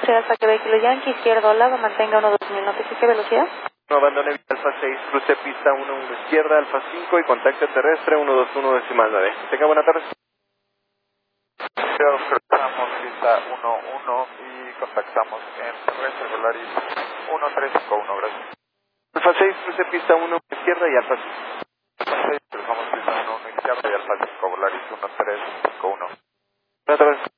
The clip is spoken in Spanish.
soy Alfa que vehículo Yankee, izquierdo al lado, mantenga 12000, notifique velocidad. No abandone Alfa 6, cruce pista 11 izquierda, Alfa 5 y contacto terrestre 121 decimal 9. Tenga buena tarde. Cruzamos pista 11 y contactamos en terrestre Volaris 1351, gracias. Alfa 6, cruce pista 1 izquierda y Alfa 5. Alfa 6, cruzamos pista 11 izquierda y Alfa 5 Volaris 1351. Buenas tardes.